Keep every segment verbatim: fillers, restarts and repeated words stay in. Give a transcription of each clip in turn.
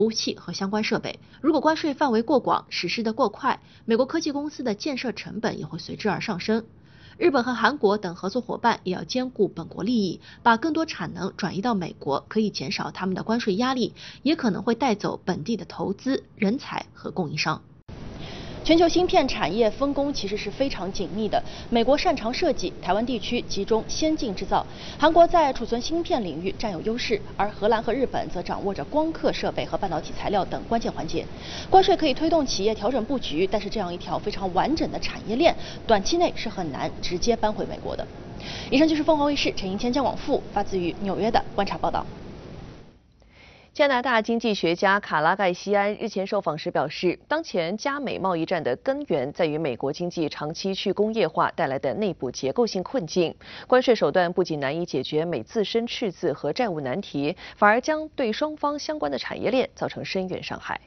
武器和相关设备。如果关税范围过广，实施的过快，美国科技公司的建设成本也会随之而上升。日本和韩国等合作伙伴也要兼顾本国利益，把更多产能转移到美国，可以减少他们的关税压力，也可能会带走本地的投资、人才和供应商。全球芯片产业分工其实是非常紧密的，美国擅长设计，台湾地区集中先进制造，韩国在储存芯片领域占有优势，而荷兰和日本则掌握着光刻设备和半导体材料等关键环节。关税可以推动企业调整布局，但是这样一条非常完整的产业链，短期内是很难直接搬回美国的。以上就是凤凰卫视陈寅谦、姜广富发自于纽约的观察报道。 加拿大经济学家卡拉盖西安日前受访时表示，当前加美贸易战的根源在于美国经济长期去工业化带来的内部结构性困境。关税手段不仅难以解决美自身赤字和债务难题，反而将对双方相关的产业链造成深远伤害。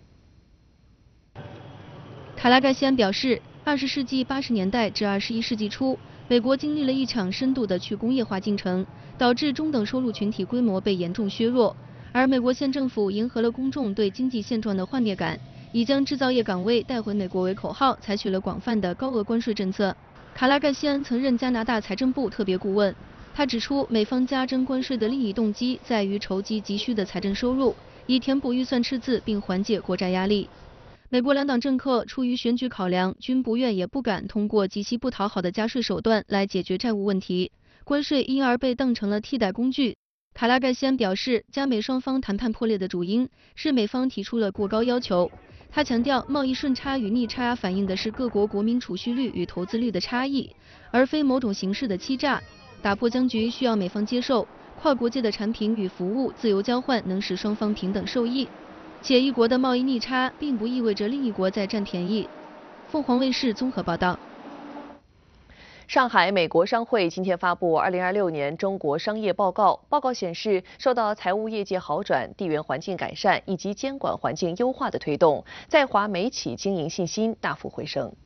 卡拉盖西安表示，二十世纪八十年代至二十一世纪初，美国经历了一场深度的去工业化进程，导致中等收入群体规模被严重削弱。而美国现政府迎合了公众对经济现状的幻灭感，以将制造业岗位带回美国为口号，采取了广泛的高额关税政策。卡拉盖西安曾任加拿大财政部特别顾问，他指出，美方加征关税的利益动机在于筹集急需的财政收入，以填补预算赤字并缓解国债压力。美国两党政客出于选举考量，均不愿也不敢通过极其不讨好的加税手段来解决债务问题，关税因而被当成了替代工具。卡拉盖西安表示，加美双方谈判破裂的主因是美方提出了过高要求。他强调，贸易顺差与逆差反映的是各国国民储蓄率与投资率的差异，而非某种形式的欺诈。打破僵局需要美方接受，跨国界的产品与服务自由交换能使双方平等受益，且一国的贸易逆差并不意味着另一国在占便宜。凤凰卫视综合报道。 上海美国商会今天发布二零二六年中国商业报告。报告显示，受到财务业界好转、地缘环境改善以及监管环境优化的推动，在华美企经营信心大幅回升。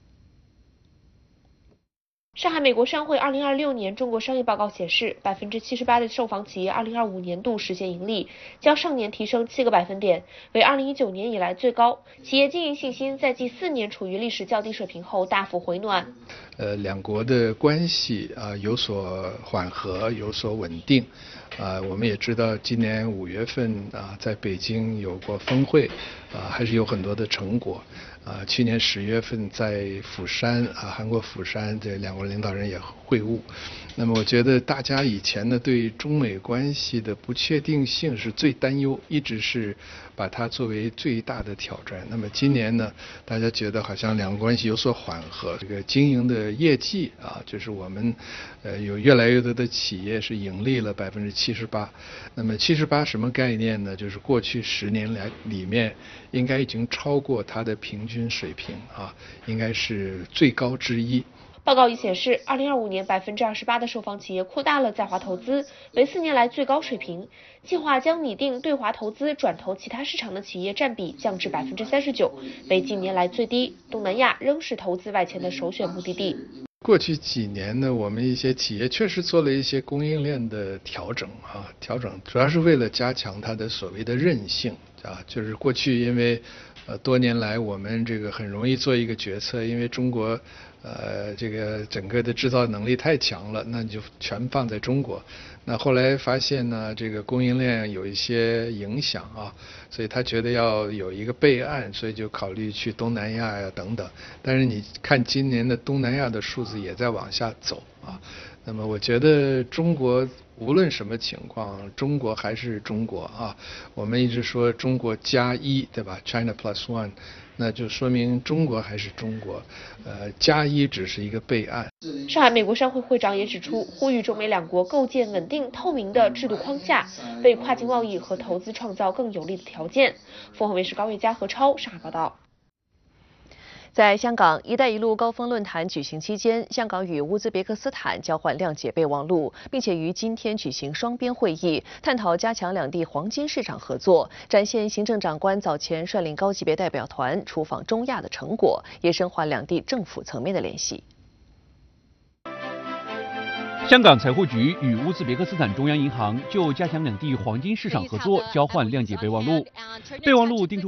上海美国商会二零二六年中国商业报告显示，百分之七十八的受访企业二零二五年度实现盈利，较上年提升七个百分点，为二零一九年以来最高。企业经营信心在继四年处于历史较低水平后大幅回暖。 呃，两国的关系啊、呃、有所缓和，有所稳定。啊、呃，我们也知道，今年五月份啊、呃，在北京有过峰会，啊、呃，还是有很多的成果。啊、呃，去年十月份在釜山啊，韩国釜山，这两国领导人也会晤。那么，我觉得大家以前呢对中美关系的不确定性是最担忧，一直是把它作为最大的挑战。那么今年呢，大家觉得好像两国关系有所缓和，这个经营的业绩啊，就是我们呃有越来越多的企业是盈利了百分之七十八。那么七十八什么概念呢？就是过去十年来里面应该已经超过它的平均水平啊，应该是最高之一。 报告已显示，二零二五年百分之二十八的受访企业扩大了在华投资，为四年来最高水平。计划将拟定对华投资转投其他市场的企业占比降至百分之三十九，为近年来最低。东南亚仍是投资外迁的首选目的地。 过去几年呢，我们一些企业确实做了一些供应链的调整啊，调整主要是为了加强它的所谓的韧性啊，就是过去因为呃多年来我们这个很容易做一个决策，因为中国呃这个整个的制造能力太强了，那你就全放在中国。那后来发现呢，这个供应链有一些影响啊，所以他觉得要有一个备案，所以就考虑去东南亚呀等等。但是你看今年的东南亚的数字也在往下走啊。那么我觉得中国无论什么情况，中国还是中国啊。我们一直说中国加一，对吧 ？China plus one， 那就说明中国还是中国，呃，加一只是一个备案。 上海美国商会会长也指出，呼吁中美两国构建稳定透明的制度框架，为跨境贸易和投资创造更有利的条件。凤凰卫视高月佳、何超上海报道。 在香港“一带一路”高峰论坛举行期间，香港与乌兹别克斯坦交换谅解备忘录，并且于今天举行双边会议，探讨加强两地黄金市场合作，展现行政长官早前率领高级别代表团出访中亚的成果，也深化两地政府层面的联系。 香港财货局与乌兹别克斯坦中央银行就加强两地黄金市场合作交换谅解备忘录，备忘录叮嘱